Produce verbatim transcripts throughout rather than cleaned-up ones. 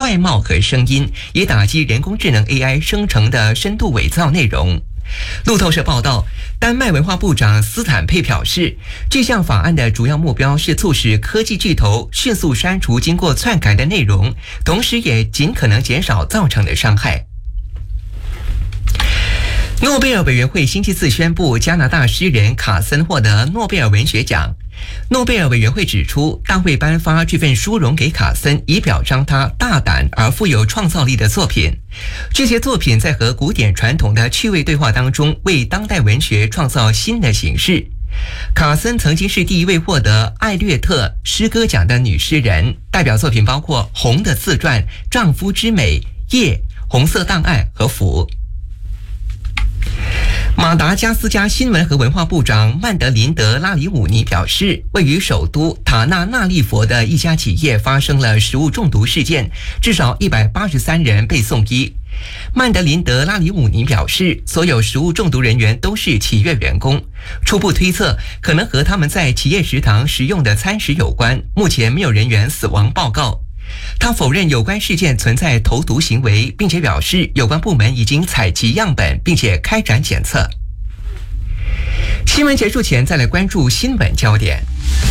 外貌和声音，以打击人工智能 A I 生成的深度伪造内容。路透社报道，丹麦文化部长斯坦佩表示，这项法案的主要目标是促使科技巨头迅速删除经过篡改的内容，同时也尽可能减少造成的伤害。诺贝尔委员会星期四宣布，加拿大诗人卡森获得诺贝尔文学奖。诺贝尔委员会指出，大会颁发这份殊荣给卡森，以表彰他大胆而富有创造力的作品。这些作品在和古典传统的趣味对话当中，为当代文学创造新的形式。卡森曾经是第一位获得艾略特诗歌奖的女诗人，代表作品包括《红的自传》、《丈夫之美》、《夜》、《红色档案》和《腐》。马达加斯加新闻和文化部长曼德林德拉里武尼表示，位于首都塔纳纳利佛的一家企业发生了食物中毒事件，至少一百八十三人被送医。曼德林德拉里武尼表示，所有食物中毒人员都是企业员工，初步推测可能和他们在企业食堂食用的餐食有关，目前没有人员死亡报告。他否认有关事件存在投毒行为，并且表示有关部门已经采集样本，并且开展检测。新闻结束前，再来关注新闻焦点。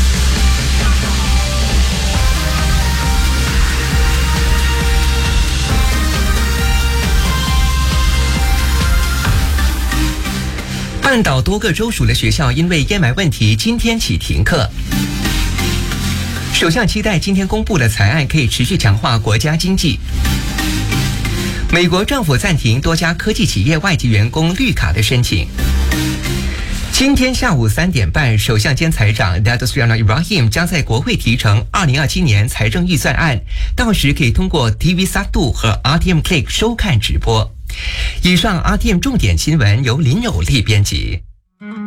半岛多个州属的学校因为烟霾问题，今天起停课。首相期待今天公布的财案可以持续强化国家经济。美国政府暂停多家科技企业外籍员工绿卡的申请。今天下午三点半，首相兼财长 Datuk Seri Anwar Ibrahim 将在国会提呈二零二七年财政预算案，到时可以通过 T V 三和 R T M Click 收看直播。以上 R T M 重点新闻由林有利编辑。